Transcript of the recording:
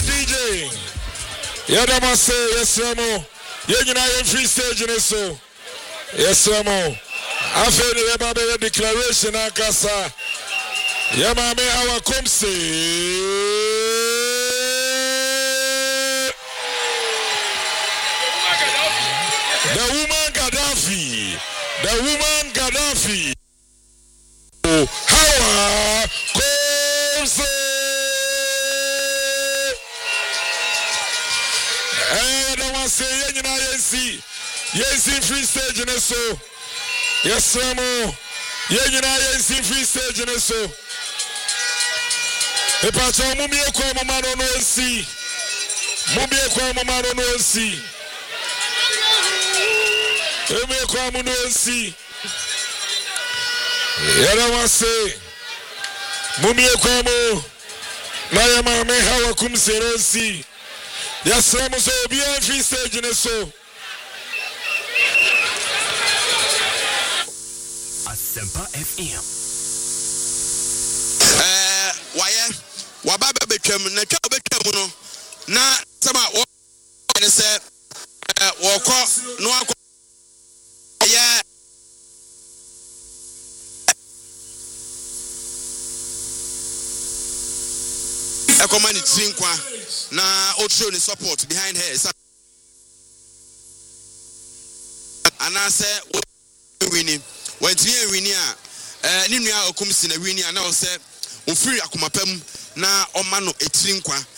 DJ. Yadamase, yes, Ramo. Yenina free stage in so. Yes, Ramo. After the Yamabe declaration, Akasa. Yamame, our Komse. The woman Gaddafi. The woman Gaddafi. Hawa Komse. I don't want to say anything. Yes, free stage in so. Yes, Ramo. Yes, free stage in so. The patron Mumia Kwamano no see. Mumia Kwamano no see. Mumia Kwamano no see. Yada say Mumia Kwamo. Nayama me hawa kumsero see. Yes, Ramo so be on free stage in so. Asempa FM. Wababa betwam na twa betwam no na sama wo ne se wo ko no akọ ya ekomani trinkwa na o show ni support behind her anase winning when three winning ni nua okumsi na winning ana o se ofiri akomapam na omano etrinkwa